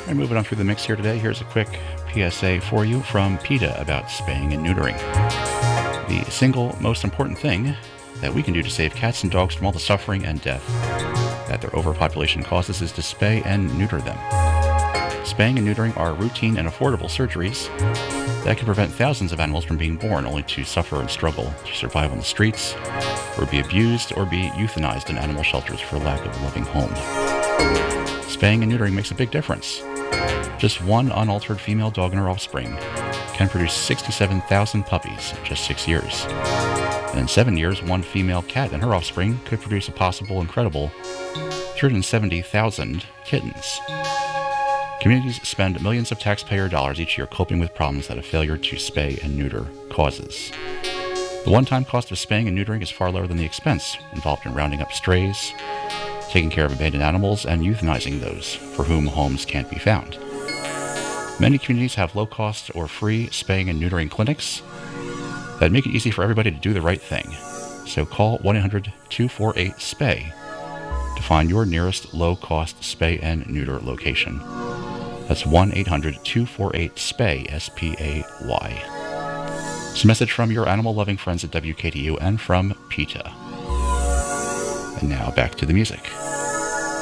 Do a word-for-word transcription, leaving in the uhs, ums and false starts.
And moving on through the mix here today, here's a quick P S A for you from PETA about spaying and neutering. The single most important thing that we can do to save cats and dogs from all the suffering and death that their overpopulation causes is to spay and neuter them. Spaying and neutering are routine and affordable surgeries that can prevent thousands of animals from being born, only to suffer and struggle to survive on the streets, or be abused, or be euthanized in animal shelters for lack of a loving home. Spaying and neutering makes a big difference. Just one unaltered female dog and her offspring can produce sixty-seven thousand puppies in just six years. And in seven years, one female cat and her offspring could produce a possible incredible three hundred seventy thousand kittens. Communities spend millions of taxpayer dollars each year coping with problems that a failure to spay and neuter causes. The one-time cost of spaying and neutering is far lower than the expense involved in rounding up strays, taking care of abandoned animals, and euthanizing those for whom homes can't be found. Many communities have low-cost or free spaying and neutering clinics that make it easy for everybody to do the right thing. So call one eight hundred two four eight S P A Y to find your nearest low-cost spay and neuter location. That's one eight hundred two four eight S P A Y, S P A Y. It's a message from your animal-loving friends at W K T U and from PETA. And now back to the music.